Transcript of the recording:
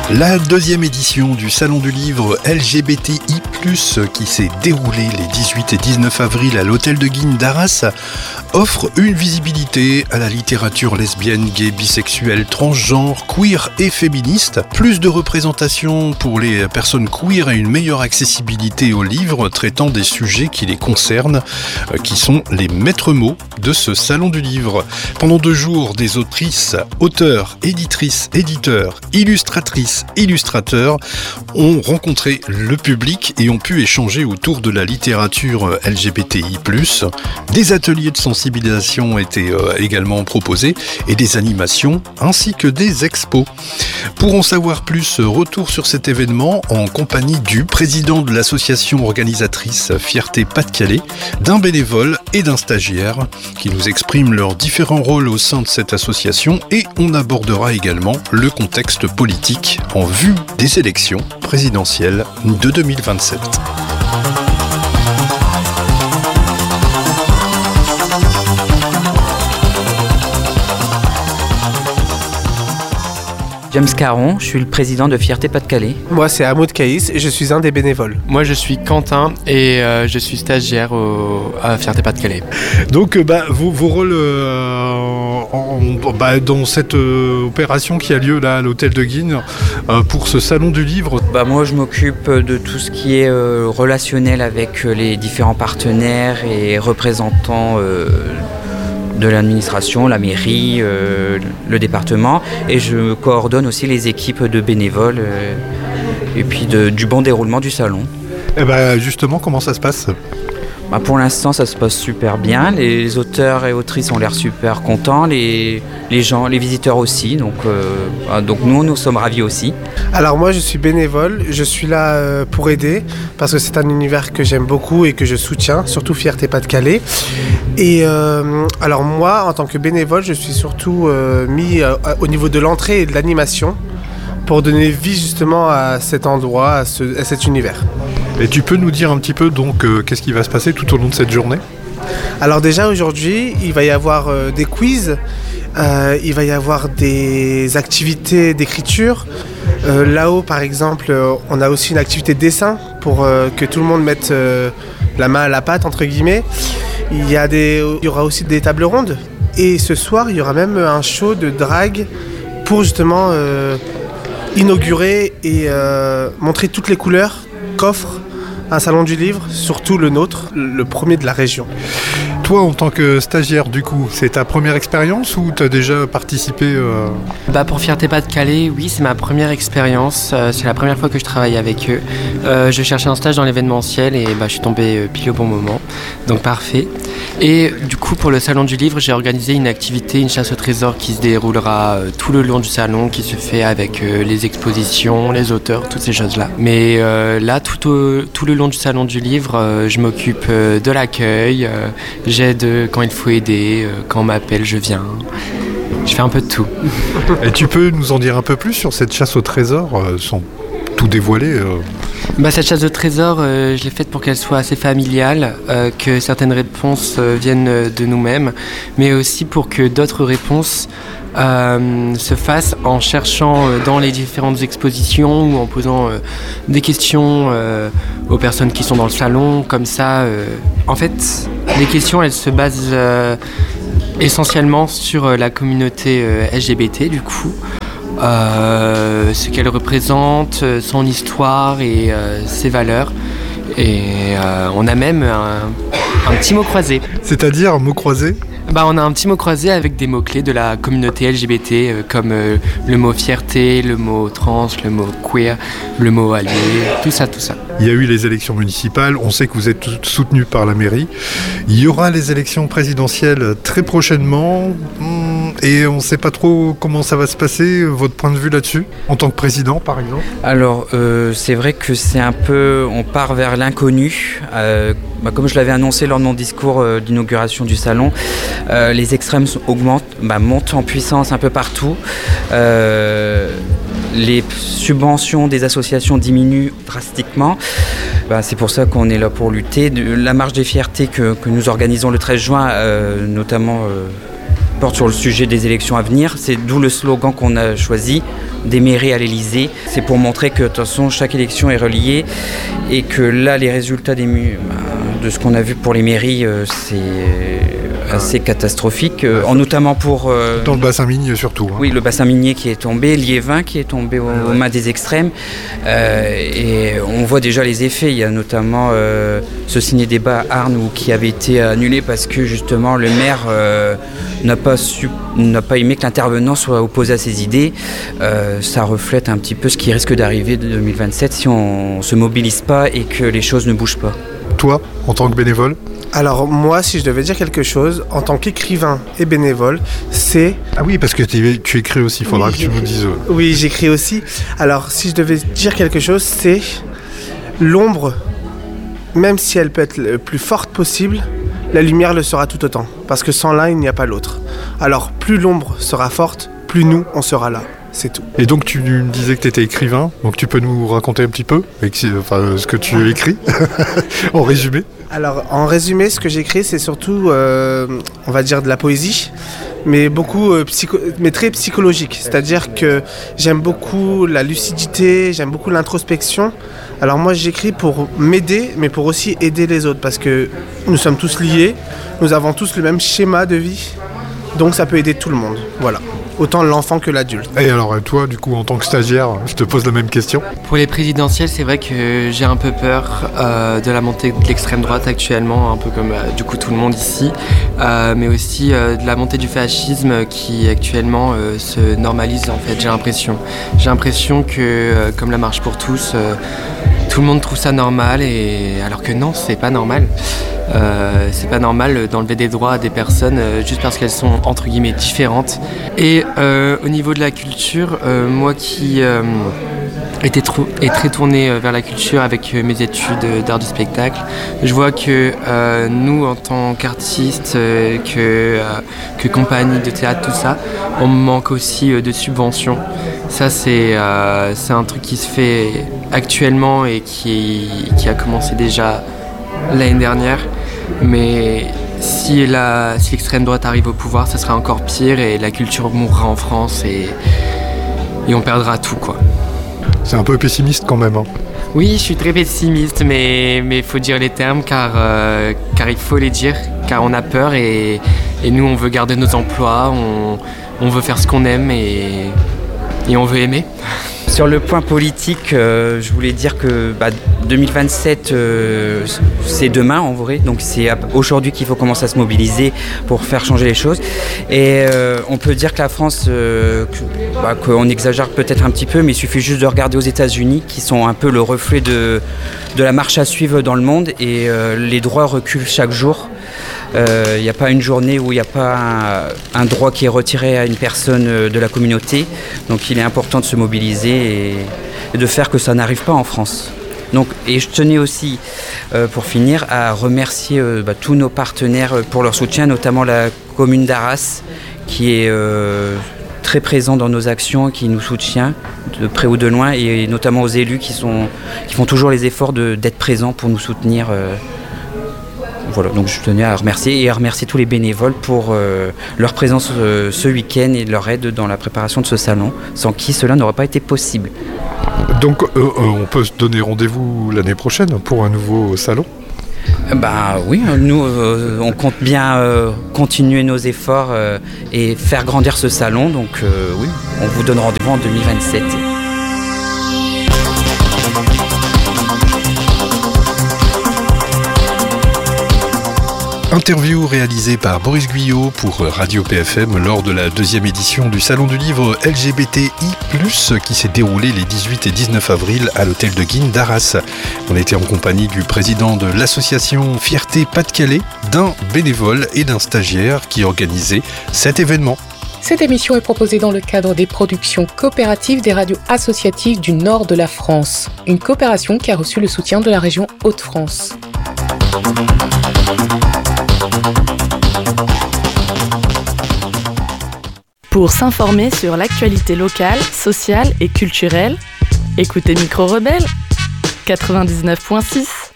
La deuxième édition du Salon du Livre LGBTI+, qui s'est déroulée les 18 et 19 avril à l'Hôtel de Guignes d'Arras, offre une visibilité à la littérature lesbienne, gay, bisexuelle, transgenre, queer et féministe, plus de représentation pour les personnes queer et une meilleure accessibilité aux livres traitant des sujets qui les concernent, qui sont les maîtres mots de ce Salon du Livre. Pendant 2 jours, des autrices, auteurs, éditrices, éditeurs, illustratrices, illustrateurs ont rencontré le public et ont pu échanger autour de la littérature LGBTI+. Des ateliers de sensibilisation étaient également proposés et des animations ainsi que des expos. Pour en savoir plus, retour sur cet événement en compagnie du président de l'association organisatrice Fierté Pas-de-Calais, d'un bénévole et d'un stagiaire qui nous expriment leurs différents rôles au sein de cette association, et on abordera également le contexte politique en vue des élections présidentielles de 2027. James Caron, je suis le président de Fierté Pas-de-Calais. Moi, c'est Hamoud Caïs et je suis un des bénévoles. Moi, je suis Quentin et je suis stagiaire à Fierté Pas-de-Calais. Donc, vos rôles dans cette opération qui a lieu là à l'Hôtel de Guignes pour ce Salon du Livre. Moi, je m'occupe de tout ce qui est relationnel avec les différents partenaires et représentants de l'administration, la mairie, le département, et je coordonne aussi les équipes de bénévoles et puis du bon déroulement du salon. Et justement, comment ça se passe ? Pour l'instant, ça se passe super bien. Les auteurs et autrices ont l'air super contents, les gens, les visiteurs aussi. Donc nous sommes ravis aussi. Alors moi, je suis bénévole. Je suis là pour aider parce que c'est un univers que j'aime beaucoup et que je soutiens, surtout Fierté Pas-de-Calais. Et alors moi, en tant que bénévole, je suis surtout mis au niveau de l'entrée et de l'animation pour donner vie justement à cet endroit, à cet univers. Et tu peux nous dire un petit peu donc qu'est-ce qui va se passer tout au long de cette journée ? Alors déjà aujourd'hui, il va y avoir des quiz, il va y avoir des activités d'écriture. Là-haut par exemple, on a aussi une activité de dessin pour que tout le monde mette la main à la pâte entre guillemets. Il y aura aussi des tables rondes et ce soir il y aura même un show de drague pour justement inaugurer et montrer toutes les couleurs qu'offre un salon du livre, surtout le nôtre, le premier de la région. Toi, en tant que stagiaire, du coup, c'est ta première expérience ou tu as déjà participé Pour Fierté Pas-de-Calais, oui, c'est ma première expérience. C'est la première fois que je travaille avec eux. Je cherchais un stage dans l'événementiel et je suis tombé pile au bon moment. Donc parfait. Et du coup, pour le Salon du Livre, j'ai organisé une activité, une chasse au trésor qui se déroulera tout le long du salon, qui se fait avec les expositions, les auteurs, toutes ces choses-là. Mais là, tout le long du Salon du Livre, je m'occupe de l'accueil, j'aide quand il faut aider, quand on m'appelle, je viens. Je fais un peu de tout. Et tu peux nous en dire un peu plus sur cette chasse au trésor, sans tout dévoiler Cette chasse au trésor, je l'ai faite pour qu'elle soit assez familiale, que certaines réponses viennent de nous-mêmes, mais aussi pour que d'autres réponses se fassent en cherchant dans les différentes expositions ou en posant des questions aux personnes qui sont dans le salon. Comme ça, en fait, les questions, elles se basent essentiellement sur la communauté LGBT, du coup. Ce qu'elle représente, son histoire et ses valeurs. Et on a même un petit mot croisé. C'est-à-dire un mot croisé ? On a un petit mot croisé avec des mots-clés de la communauté LGBT, comme le mot fierté, le mot trans, le mot queer, le mot allié, tout ça. Il y a eu les élections municipales, on sait que vous êtes soutenu par la mairie. Il y aura les élections présidentielles très prochainement et on ne sait pas trop comment ça va se passer. Votre point de vue là-dessus, en tant que président par exemple ? Alors, c'est vrai que c'est un peu... On part vers l'inconnu. Comme je l'avais annoncé lors de mon discours d'inauguration du salon, les extrêmes montent en puissance un peu partout. Les subventions des associations diminuent drastiquement. C'est pour ça qu'on est là pour lutter. La marche des fiertés que nous organisons le 13 juin, notamment porte sur le sujet des élections à venir. C'est d'où le slogan qu'on a choisi, des mairies à l'Élysée. C'est pour montrer que de toute façon chaque élection est reliée et que là les résultats de ce qu'on a vu pour les mairies, c'est assez catastrophique, notamment pour... Dans le bassin minier surtout. Oui, le bassin minier qui est tombé, Liévin qui est tombé aux mains des extrêmes. Et on voit déjà les effets. Il y a notamment ce ciné-débat à Arnes qui avait été annulé parce que justement le maire n'a pas aimé que l'intervenant soit opposé à ses idées. Ça reflète un petit peu ce qui risque d'arriver de 2027 si on ne se mobilise pas et que les choses ne bougent pas. Toi, en tant que bénévole ? Alors moi, si je devais dire quelque chose, en tant qu'écrivain et bénévole, c'est... Ah oui, parce que tu écris aussi, il faudra que tu nous dises... Oui, j'écris aussi. Alors si je devais dire quelque chose, c'est l'ombre, même si elle peut être le plus forte possible, la lumière le sera tout autant. Parce que sans l'un, il n'y a pas l'autre. Alors plus l'ombre sera forte, plus nous, on sera là. C'est tout. Et donc tu me disais que tu étais écrivain, donc tu peux nous raconter un petit peu ce que tu écris en résumé? Alors en résumé, ce que j'écris, c'est surtout, on va dire de la poésie, mais mais très psychologique. C'est-à-dire que j'aime beaucoup la lucidité, j'aime beaucoup l'introspection. Alors moi j'écris pour m'aider, mais pour aussi aider les autres, parce que nous sommes tous liés, nous avons tous le même schéma de vie, donc ça peut aider tout le monde. Voilà. Autant l'enfant que l'adulte. Et alors toi, du coup, en tant que stagiaire, je te pose la même question. Pour les présidentielles, c'est vrai que j'ai un peu peur de la montée de l'extrême droite actuellement, un peu comme du coup tout le monde ici, mais aussi de la montée du fascisme qui actuellement se normalise en fait, j'ai l'impression que comme la marche pour tous, tout le monde trouve ça normal, alors que non, c'est pas normal. C'est pas normal d'enlever des droits à des personnes juste parce qu'elles sont entre guillemets différentes. Et au niveau de la culture, moi qui est très tourné vers la culture avec mes études d'art du spectacle, je vois que nous en tant qu'artistes, que compagnie de théâtre, tout ça, on manque aussi de subventions. Ça c'est un truc qui se fait actuellement et qui a commencé déjà l'année dernière, mais si l'extrême droite arrive au pouvoir, ça sera encore pire et la culture mourra en France et on perdra tout, quoi. C'est un peu pessimiste quand même, hein. Oui, je suis très pessimiste, mais il faut dire les termes car il faut les dire, car on a peur et nous on veut garder nos emplois, on veut faire ce qu'on aime et on veut aimer. Sur le point politique, je voulais dire que 2027, c'est demain en vrai, donc c'est aujourd'hui qu'il faut commencer à se mobiliser pour faire changer les choses. Et on peut dire que la France, qu'on exagère peut-être un petit peu, mais il suffit juste de regarder aux États-Unis, qui sont un peu le reflet de la marche à suivre dans le monde, et les droits reculent chaque jour. Il n'y a pas une journée où il n'y a pas un droit qui est retiré à une personne de la communauté. Donc il est important de se mobiliser et de faire que ça n'arrive pas en France. Donc, et je tenais aussi, pour finir, à remercier tous nos partenaires pour leur soutien, notamment la commune d'Arras, qui est très présent dans nos actions, qui nous soutient de près ou de loin, et notamment aux élus qui font toujours les efforts d'être présents pour nous soutenir. Voilà, donc je tenais à remercier tous les bénévoles pour leur présence ce week-end et leur aide dans la préparation de ce salon, sans qui cela n'aurait pas été possible. Donc on peut se donner rendez-vous l'année prochaine pour un nouveau salon ? Oui, nous on compte bien continuer nos efforts et faire grandir ce salon, donc oui, on vous donne rendez-vous en 2027. Interview réalisée par Boris Guyot pour Radio PFM lors de la 2e édition du Salon du Livre LGBTI+, qui s'est déroulé les 18 et 19 avril à l'hôtel de Guines d'Arras. On était en compagnie du président de l'association Fierté Pas-de-Calais, d'un bénévole et d'un stagiaire qui organisait cet événement. Cette émission est proposée dans le cadre des productions coopératives des radios associatives du nord de la France, une coopération qui a reçu le soutien de la région Hauts-de-France. Pour s'informer sur l'actualité locale, sociale et culturelle, écoutez Micro Rebelle 99.6.